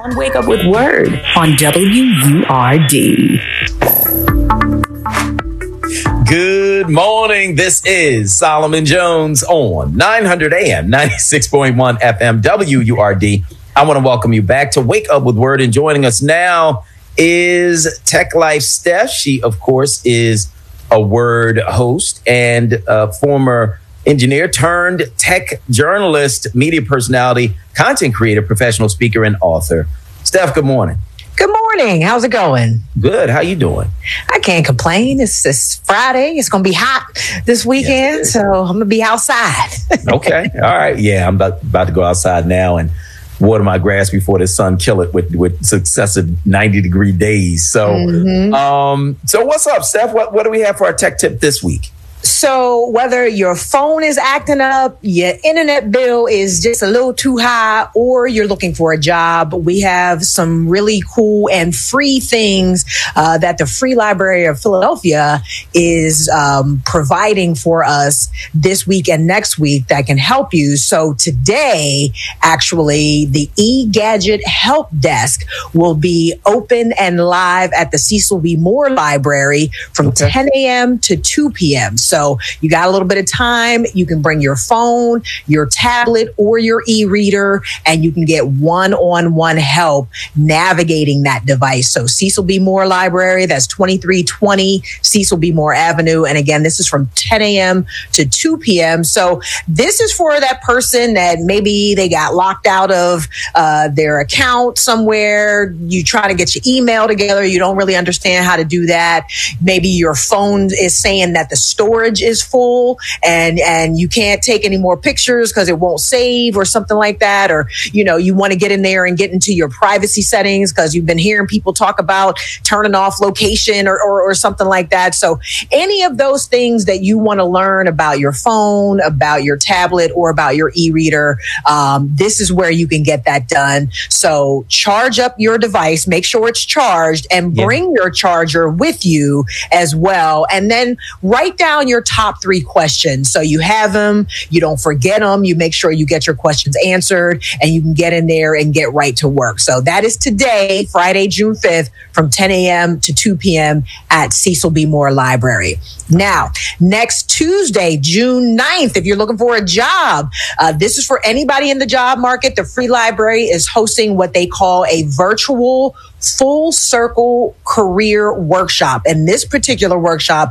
On Wake Up with Word on WURD. Good morning. This is Solomon Jones on 900 AM, 96.1 FM, WURD. I want to welcome you back to Wake Up with Word. And joining us now is Tech Life Steph. She, of course, is a Word host and a former engineer turned tech journalist, media personality, content creator, professional speaker, and author. Steph, good morning. Good morning. How's it going? Good. How you doing? I can't complain. It's Friday. It's going to be hot this weekend, so I'm going to be outside. Okay. All right. Yeah, I'm about to go outside now and water my grass before the sun kill it with successive 90-degree days. So, so what's up, Steph? What do we have for our tech tip this week? So whether your phone is acting up, your internet bill is just a little too high, or you're looking for a job, we have some really cool and free things that the Free Library of Philadelphia is providing for us this week and next week that can help you. So today, actually, the eGadget Help Desk will be open and live at the Cecil B. Moore Library from 10 a.m. to 2 p.m. So you got a little bit of time. You can bring your phone, your tablet, or your e-reader, and you can get one-on-one help navigating that device. So Cecil B. Moore Library, that's 2320 Cecil B. Moore Avenue. And again, this is from 10 a.m. to 2 p.m. So this is for that person that maybe they got locked out of their account somewhere. You try to get your email together. You don't really understand how to do that. Maybe your phone is saying that the storage is full and you can't take any more pictures because it won't save or something like that. Or, you want to get in there and get into your privacy settings because you've been hearing people talk about turning off location or something like that. So any of those things that you want to learn about your phone, about your tablet, or about your e-reader, this is where you can get that done. So charge up your device, make sure it's charged, and bring your charger with you as well. And then write down your top 3 questions. So you have them, you don't forget them, you make sure you get your questions answered, and you can get in there and get right to work. So that is today, Friday, June 5th, from 10 a.m. to 2 p.m. at Cecil B. Moore Library. Now, next Tuesday, June 9th, if you're looking for a job, this is for anybody in the job market. The Free Library is hosting what they call a virtual full circle career workshop. And this particular workshop